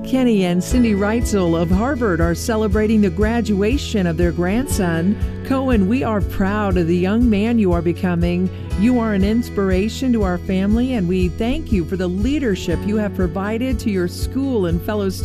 Kenny and Cindy Reitzel of Harvard are celebrating the graduation of their grandson. Cohen, we are proud of the young man you are becoming. You are an inspiration to our family, and we thank you for the leadership you have provided to your school and fellow students.